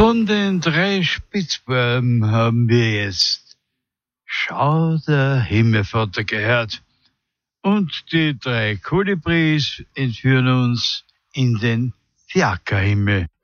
Von den 3 Spitzbuben haben wir jetzt Schau der Himmelvater gehört. Und die 3 Kolibris entführen uns in den Fiakerhimmel.